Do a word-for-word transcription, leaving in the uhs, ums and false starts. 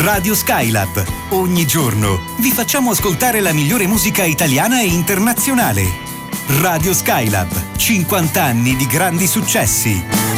Radio Skylab. Ogni giorno vi facciamo ascoltare la migliore musica italiana e internazionale. Radio Skylab, cinquanta anni di grandi successi.